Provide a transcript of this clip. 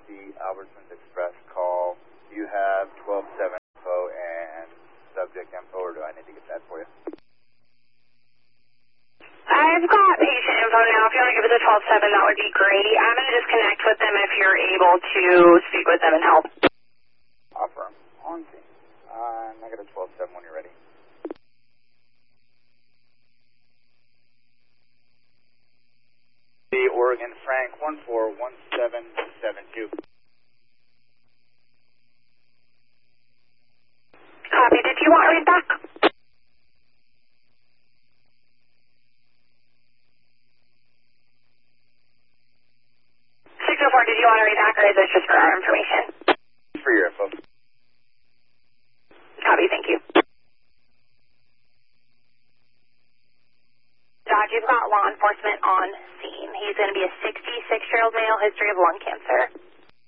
the Albertsons Express call. Do you have 12-7 info and subject info, or do I need to get that for you? I've got patient info now. If you want to give us a 12-7, that would be great. I'm going to just connect with them if you're able to speak with them and help. Offer on scene. I got a 12-7 when you're ready. The Oregon Frank 141772. Copy. Did you want to read back? 604, did you want to read back, or is this just for our information? For your info. Copy, thank you. Dodge, you've got law enforcement on scene. He's going to be a 66-year-old male, history of lung cancer.